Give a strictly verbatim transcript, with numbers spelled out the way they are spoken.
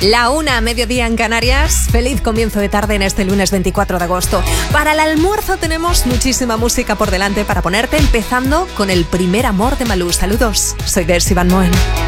La una, mediodía en Canarias. Feliz comienzo de tarde en este lunes veinticuatro de agosto. Para el almuerzo tenemos muchísima música por delante para ponerte, empezando con El primer amor de Malú. Saludos, soy Dercy Van Moen.